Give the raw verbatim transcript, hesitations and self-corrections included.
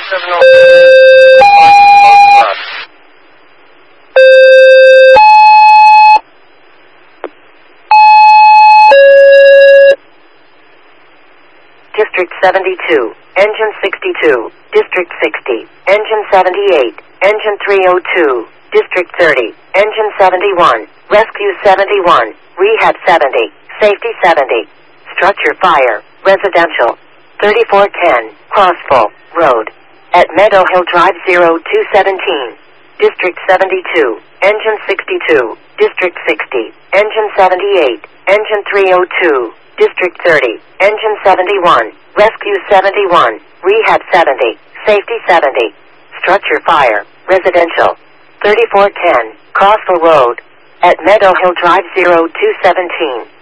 seven oh seven. District seventy-two, engine sixty-two, District sixty, engine seventy-eight, engine three oh two, District thirty, engine seventy-one, rescue seventy-one, rehab seventy, safety seventy, structure fire, residential, thirty-four ten, Crossville Road, at Meadow Hill Drive zero two seventeen, District seventy-two, engine sixty-two, District sixty, engine seventy-eight, engine three oh two, District thirty, engine seventy-one, rescue seventy-one, rehab seventy, safety seventy, structure fire, residential, thirty-four ten, Crossville Road, at Meadow Hill Drive zero two seventeen.